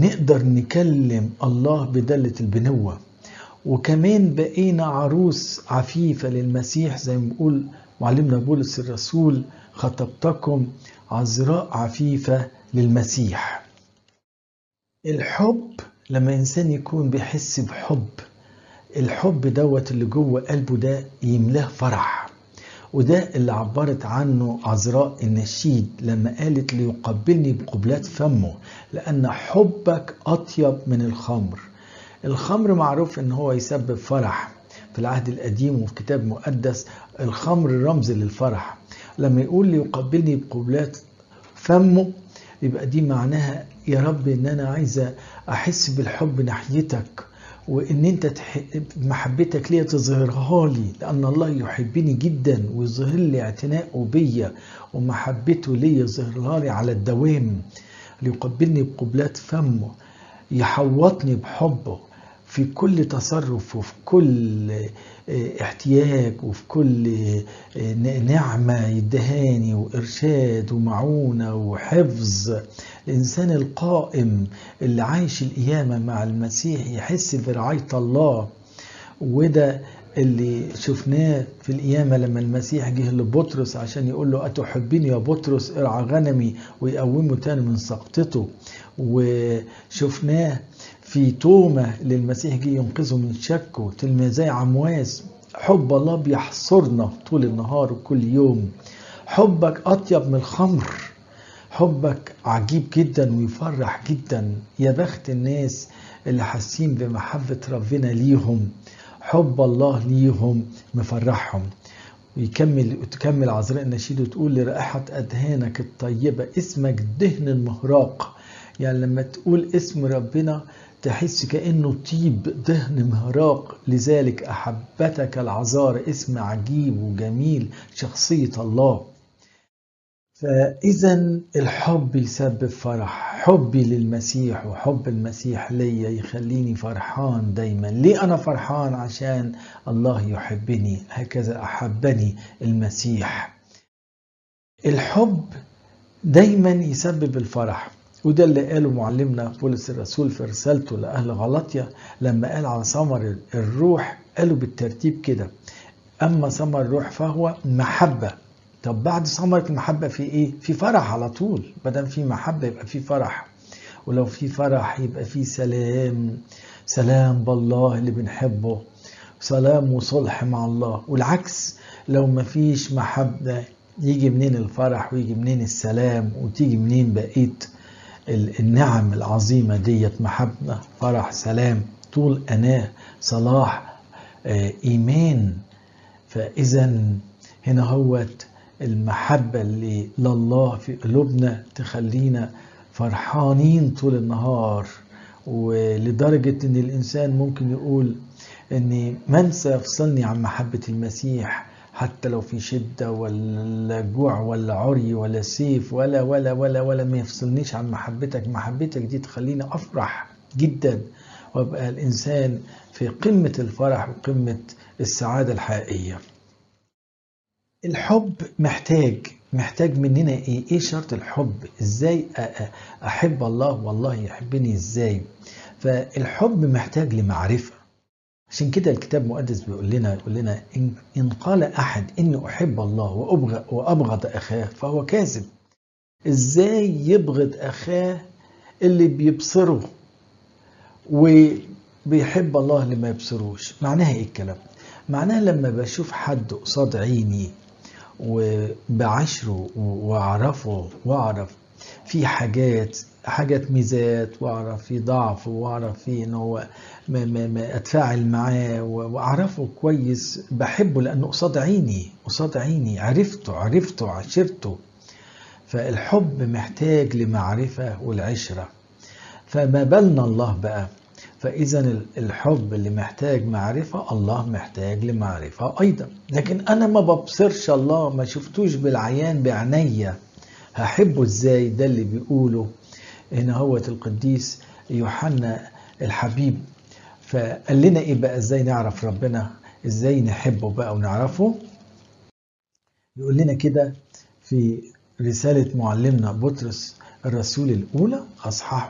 نقدر نكلم الله بدالة البنوة. وكمان بقينا عروس عفيفة للمسيح، زي ما بيقول معلمنا بولس الرسول: خطبتكم عذراء عفيفة للمسيح. الحب لما إنسان يكون بيحس بحب، الحب دوت اللي جوه قلبه ده يملاه فرح. وده اللي عبرت عنه عذراء النشيد لما قالت: ليقبلني بقبلات فمه لأن حبك أطيب من الخمر. الخمر معروف ان هو يسبب فرح في العهد القديم وفي كتاب مقدس. الخمر رمز للفرح. لما يقول ليقبلني بقبلات فمه، يبقى دي معناها: يا رب ان انا عايزة احس بالحب ناحيتك، وان انت محبتك ليا تظهرها لي، لان الله يحبني جدا ويظهر لي اعتناءه بيا ومحبته ليا يظهرها لي على الدوام. ليقبلني بقبلات فمه، يحوطني بحبه في كل تصرف وفي كل احتياج وفي كل نعمة يدهاني وإرشاد ومعونة وحفظ. الإنسان القائم اللي عايش القيامة مع المسيح يحس برعاية الله. وده اللي شفناه في القيامة لما المسيح جه لبطرس عشان يقول له: أتحبني يا بطرس؟ ارعى غنمي، ويقومه تاني من سقطته. وشفناه في تومة اللي المسيح جه ينقذه من شكه، تلميذي عمواس. حب الله بيحصرنا طول النهار وكل يوم. حبك أطيب من الخمر، حبك عجيب جدا ويفرح جدا. يا بخت الناس اللي حاسين بمحبة ربنا ليهم، حب الله ليهم مفرحهم. وتكمل عذراء النشيد وتقول: لرائحة أدهانك الطيبة اسمك دهن المهراق. يعني لما تقول اسم ربنا تحس كأنه طيب دهن مهراق. لذلك أحبتك العذارى، اسم عجيب وجميل، شخصية الله. فإذا الحب يسبب فرح. حبي للمسيح وحب المسيح ليا يخليني فرحان دايما. ليه أنا فرحان؟ عشان الله يحبني هكذا أحبني المسيح. الحب دايما يسبب الفرح، وده اللي قاله معلمنا بولس الرسول في رسالته لأهل غلاطيا لما قال عن ثمر الروح. قالوا بالترتيب كده: أما ثمر الروح فهو محبة. طب بعد ثمرة المحبة في ايه؟ في فرح على طول. بدل في محبة يبقى في فرح، ولو في فرح يبقى في سلام. سلام بالله اللي بنحبه، سلام وصلح مع الله. والعكس، لو ما فيش محبة يجي منين الفرح ويجي منين السلام وتيجي منين بقية النعم العظيمة ديت؟ محبة، فرح، سلام، طول أناة، صلاح، إيمان. فإذا هنا هوت المحبة اللي لله في قلوبنا تخلينا فرحانين طول النهار. ولدرجة ان الانسان ممكن يقول: ان من سيفصلني عن محبة المسيح؟ حتى لو في شدة ولا جوع ولا عري ولا سيف ولا ولا ولا ولا ما يفصلنيش عن محبتك. محبتك دي تخليني افرح جدا وابقى الانسان في قمة الفرح وقمة السعادة الحقيقية. الحب محتاج مننا ايه شرط الحب؟ ازاي احب الله والله يحبني ازاي؟ فالحب محتاج لمعرفة. عشان كده الكتاب المقدس بيقول لنا إن قال أحد إني أحب الله وأبغض أخاه فهو كاذب. إزاي يبغض أخاه اللي بيبصره وبيحب الله اللي ما يبصروش؟ معناها إيه الكلام؟ معناها لما بشوف حد قصاد عيني وبعشره وأعرفه وأعرف في حاجات ميزات، واعرف في ضعف، واعرف في ان هو ما اتفاعل معاه واعرفه كويس، بحبه لانه قصاد عيني عرفته عشرته. فالحب محتاج لمعرفة والعشرة، فما بالنا الله بقى؟ فإذا الحب اللي محتاج معرفة، الله محتاج لمعرفة أيضا. لكن أنا ما ببصرش الله، ما شفتوش بالعيان بعناية، هحبه ازاي؟ ده اللي بيقوله هنا هو القديس يوحنا الحبيب. فقال لنا ايه بقى؟ ازاي نعرف ربنا؟ ازاي نحبه بقى ونعرفه؟ يقول لنا كده في رسالة معلمنا بطرس الرسول الأولى أصحاح